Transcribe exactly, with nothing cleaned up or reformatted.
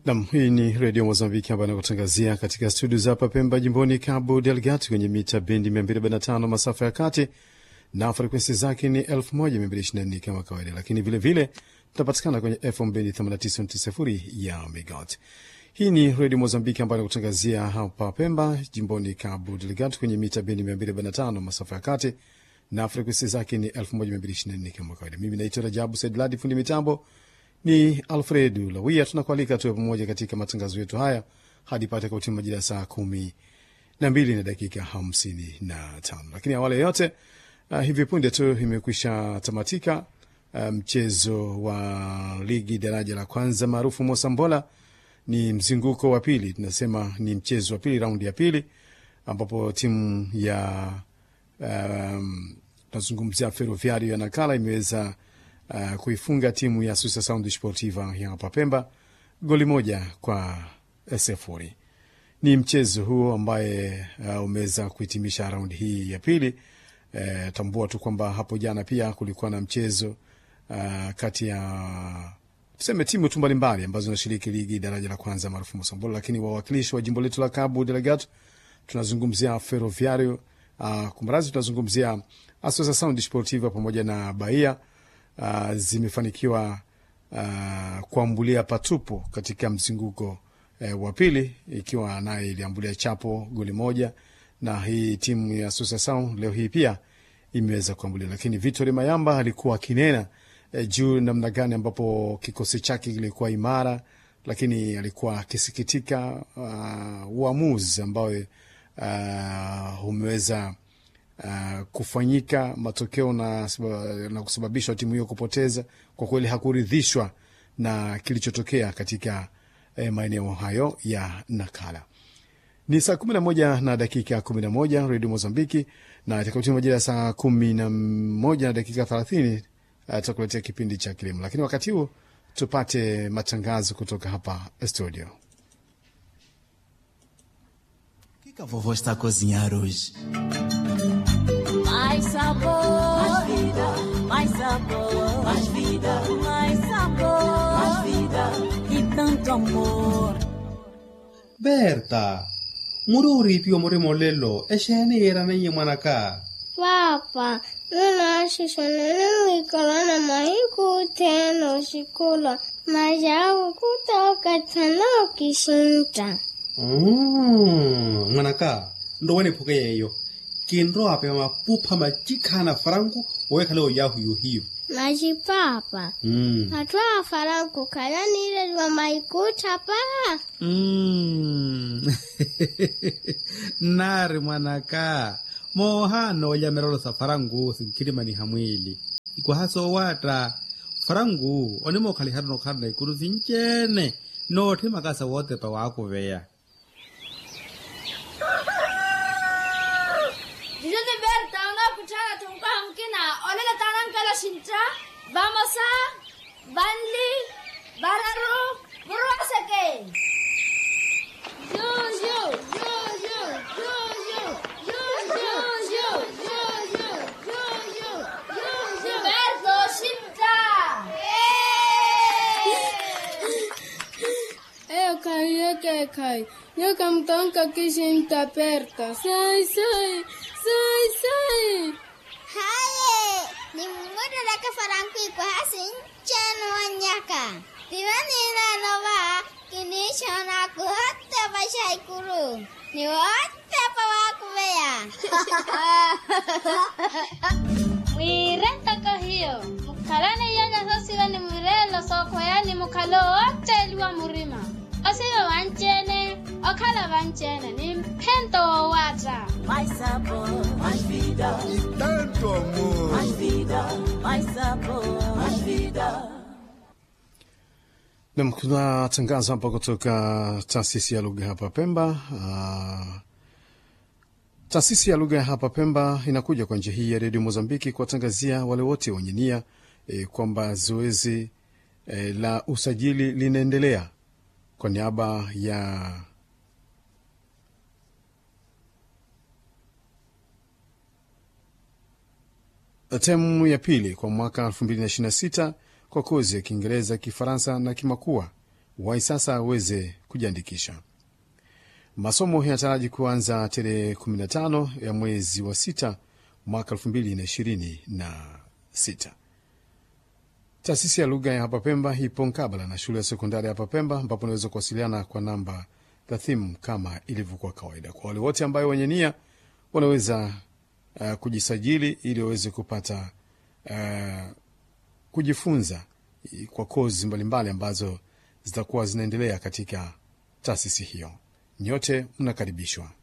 Nam, hii ni Radio Mozambiki ambayo nakutangazia katika studio za hapa Pemba, jimboni Cabo Delgado, kwenye mita bendi mia mbili arobaini na tano masafa ya kati, na frekwensi zake ni elfu moja mia mbili ishirini na nne kama kawaida, lakini vile vile tunapatikana kwenye F M bendi themanini na tisa nukta sifuri ya megahertz. Hii ni Radio Mozambiki ambayo nakutangazia hapa Pemba, jimboni Cabo Delgado, kwenye mita bendi mia mbili arobaini na tano masafa ya kati, na frekwensi zake ni elfu moja mia mbili ishirini na nne kama kawaida. Mimi naitwa Rajabu Said Ladi, fundi mitambo ni Alfredu Lawia. Tunakualika tuwe pamoja katika matangazo yetu haya hadi pate kwa majira ya saa kumi na mbili na dakika hamsini na tano. Lakini awali yote, uh, hivi punde tu imekwisha tamatika mchezo um, wa ligi daraja la kwanza maarufu Mosambola. Ni mzunguko wa pili, tunasema ni mchezo wa pili, raundi ya pili, ambapo timu ya um, tunazungumzia Ferroviario ya Nakala imeweza Uh, kuifunga timu ya Associação Desportiva ya hapa Pemba goli moja kwa sifuri. Ni mchezo huo ambaye uh, umeweza kuhitimisha raundi hii ya pili. Uh, tambua tu kwamba hapo jana pia kulikuwa na mchezo uh, kati ya tuseme timu tu mbalimbali ambazo zinashiriki ligi daraja la kwanza maarufu Mosambola, lakini wawakilishi wa jimbo letu la Cabo Delgado tunazungumzia Ferroviario, uh, kumrazi tunazungumzia Associação Desportiva pamoja na Bahia. Uh, zimefanikiwa uh, kuambulia patupu katika mzunguko uh, wa pili, ikiwa naye iliambulia Chapo goli moja, na hii timu ya Associação leo hii pia imeweza kuambulia. Lakini Vitor Mayamba alikuwa kinena uh, juu namna gani ambapo kikosi chake kilikuwa imara, lakini alikuwa akisikitika uh, uamuzi ambao uh, umeweza Uh, kufanyika matokeo na, na kusababisha timu hiyo kupoteza. Kwa kweli hakuridhishwa na kilichotokea katika eh, maeneo hayo ya Nakala. Ni saa kumi na moja na dakika kumi na moja Radio Mozambiki, na itakapotimia majira ya saa kumi na moja na dakika thelathini tutakuletea uh, kipindi cha kilimo, lakini wakati huo tupate matangazo kutoka hapa studio. O que, que a vovó está a cozinhar hoje? Mais sabor, mais vida, mais sabor, mais vida, mais sabor, mais vida e tanto amor. Berta, mururi pio more molelo, eshene era nenye mwanaka. Papa, nuna shishanene ikalana mahiku teno shikula, majawu kutoka tano kishinta. Mm, mwanaka, ndo wane puke yeyo. Kinro ape mapupa majikana farangu weka leo yahu yuhiyo. Maji papa. Mm. Atwa farangu kala nile wa maikuta pa. Mm. Nari mwanaka. Mohano ya merolo sa farangu sinkirima ni hamwili. Iko haso wata. Farangu onimo kali harno karna ikuru zinchene. No tima kasa wote pa wako veya. Vamos a Banli, Bararo, Burrasake. Yo, yo, yo, yo, yo, yo, yo, yo, yo, yo, yo, yo, yo, yo, Berto, Shinta. Eu cai, eu que cai. Eu camtonca que Shinta aperta. Sai, sai, sai, sai. Haye, ni mmoja daka farangu iko hasin chenu wanyaka. Tirani na nova, kinisha na kuhote basha ikuru. Ni wote pa wakubea. Mwirenta kahio. Mukalane yanya sosiwa ni mwirelo soko ya ni mukalo ote liwa murima. Osiwa wanchene, okala wanchene, ni mpento wata. Mais sabor, mais vida e tanto amor. Mais vida, mais sabor, mais vida. Na kuna tangazo hapa kutoka taasisi ya lugha hapa Pemba. Uh, taasisi ya lugha hapa Pemba inakuja kwa njia hii ya Radio Mozambiki kuwatangazia wale wote wenye nia eh, kwamba zoezi eh, la usajili linaendelea kwa niaba ya temu ya pili kwa mwaka elfu mbili na ishirini na sita kwa kozi ya Kiingereza, Kifaransa na Kimakua. wai sasa aweze kujiandikisha. Masomo yanataraji kuanza tarehe kumi na tano ya mwezi wa sita mwaka elfu mbili na ishirini na sita. Taasisi ya lugha ya hapa Pemba ipo mkabala na shule ya sekondari ya hapa Pemba, ambapo unaweza kuwasiliana kwa namba tathimu kama ilivyokuwa kawaida. Kwa wale wote ambayo wenye nia wanaweza uh, kujisajili ili waweze kupata uh, kujifunza kwa kozi mbalimbali ambazo zitakuwa zinaendelea katika taasisi hiyo. Nyote mnakaribishwa.